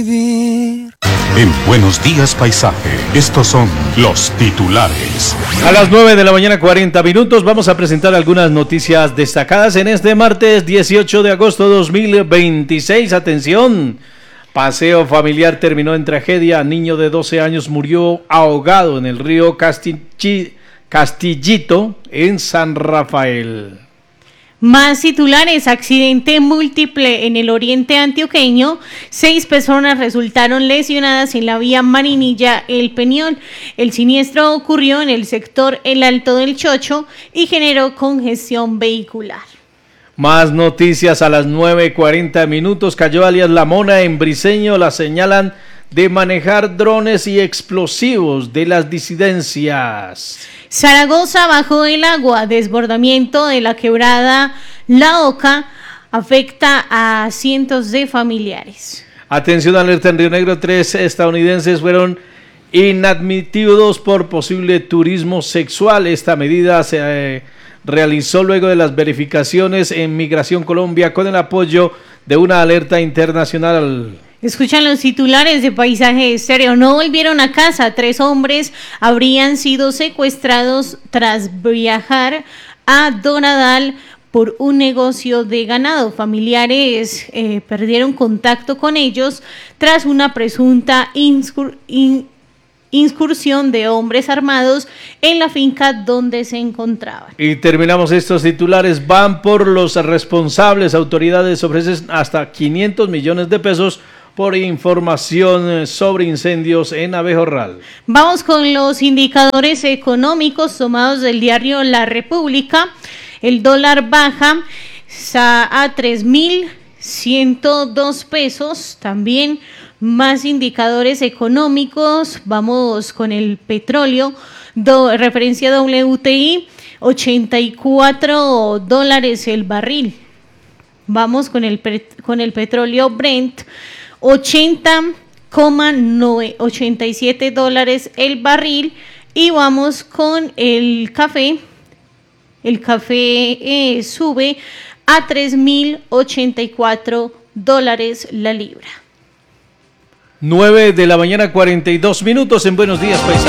En Buenos Días Paisaje, estos son los titulares. A las 9:40 vamos a presentar algunas noticias destacadas en este martes 18 de agosto 2026. Atención, paseo familiar terminó en tragedia. Niño de 12 años murió ahogado en el río Castillito en San Rafael. Más titulares: accidente múltiple en el oriente antioqueño. 6 personas resultaron lesionadas en la vía Marinilla-El Peñol. El siniestro ocurrió en el sector El Alto del Chocho y generó congestión vehicular. Más noticias a las 9:40. Cayó alias La Mona en Briceño. La señalan de manejar drones y explosivos de las disidencias. Zaragoza bajo el agua. Desbordamiento de la quebrada La Oca afecta a cientos de familiares. Atención, alerta en Río Negro. 3 estadounidenses fueron inadmitidos por posible turismo sexual. Esta medida se realizó luego de las verificaciones en Migración Colombia con el apoyo de una alerta internacional. Escuchan los titulares de Paisaje Estéreo. No volvieron a casa. 3 hombres habrían sido secuestrados tras viajar a Donadal por un negocio de ganado. Familiares perdieron contacto con ellos tras una presunta incursión de hombres armados en la finca donde se encontraban. Y terminamos estos titulares. Van por los responsables. Autoridades ofrecen hasta 500 millones de pesos por información sobre incendios en Abejorral. Vamos con los indicadores económicos tomados del diario La República. El dólar baja a 3.102 pesos. También más indicadores económicos. Vamos con el petróleo. Referencia WTI, $84 el barril. Vamos con el petróleo Brent, $80,87 el barril. Y vamos con el café. El café sube a $3.084 la libra. 9:42 en Buenos Días Paisaje.